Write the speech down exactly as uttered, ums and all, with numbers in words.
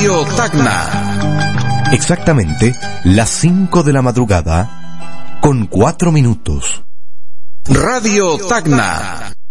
Radio Tacna. Exactamente las cinco de la madrugada con cuatro minutos. Radio Tacna.